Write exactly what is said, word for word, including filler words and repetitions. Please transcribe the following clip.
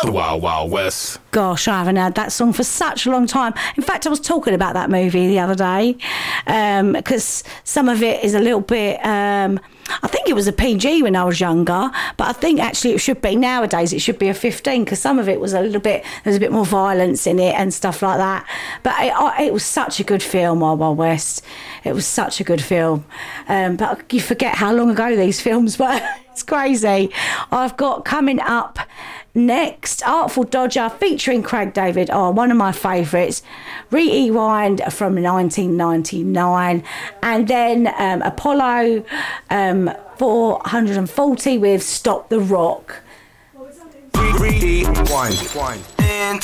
The Wild Wild West. Gosh, I haven't heard that song for such a long time. In fact, I was talking about that movie the other day because um, some of it is a little bit... Um, I think it was a P G when I was younger, but I think actually it should be nowadays. It should be a fifteen because some of it was a little bit... There's a bit more violence in it and stuff like that. But it, it was such a good film, Wild Wild West. It was such a good film. Um, but you forget how long ago these films were. It's crazy. I've got coming up next Artful Dodger featuring Craig David. Oh, one of my favourites. Rewind from nineteen ninety-nine. And then um, Apollo um, four hundred forty with Stop the Rock. Rewind.